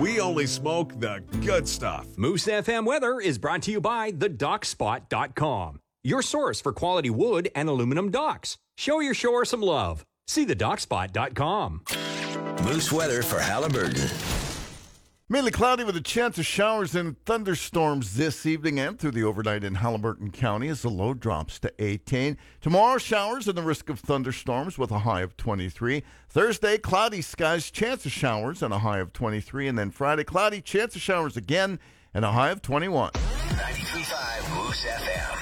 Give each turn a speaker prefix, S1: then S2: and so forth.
S1: We only smoke the good stuff.
S2: Moose FM weather is brought to you by thedockspot.com, your source for quality wood and aluminum docks. Show your shore some love. See thedockspot.com.
S3: Moose weather for Halliburton.
S4: Mainly cloudy with a chance of showers and thunderstorms this evening and through the overnight in Halliburton County as the low drops to 18. Tomorrow, showers and the risk of thunderstorms with a high of 23. Thursday, cloudy skies, chance of showers and a high of 23. And then Friday, cloudy, chance of showers again and a high of 21.
S3: 93.5 Moose FM.